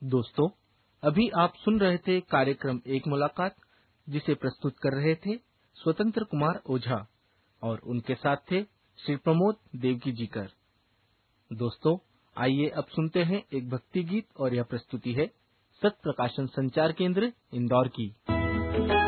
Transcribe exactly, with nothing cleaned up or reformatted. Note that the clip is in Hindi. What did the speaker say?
दोस्तों, अभी आप सुन रहे थे कार्यक्रम एक मुलाकात, जिसे प्रस्तुत कर रहे थे स्वतंत्र कुमार ओझा और उनके साथ थे श्री प्रमोद देवकी जीकर। दोस्तों, आइए अब सुनते हैं एक भक्ति गीत और यह प्रस्तुति है सत प्रकाशन संचार केंद्र इंदौर की।